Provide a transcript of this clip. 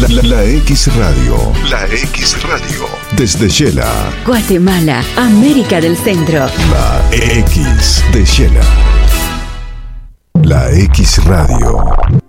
La X Radio. La X Radio. Desde Shela. Guatemala, América del Centro. La X de Shela. La X Radio.